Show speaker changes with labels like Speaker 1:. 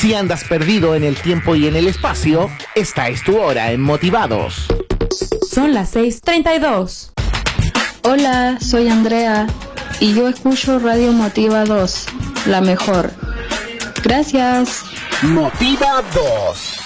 Speaker 1: Si andas perdido en el tiempo y en el espacio, esta es tu hora en Motivados.
Speaker 2: Son las 6:32.
Speaker 3: Hola, soy Andrea y yo escucho Radio Motivados, la mejor. Gracias.
Speaker 1: Motivados.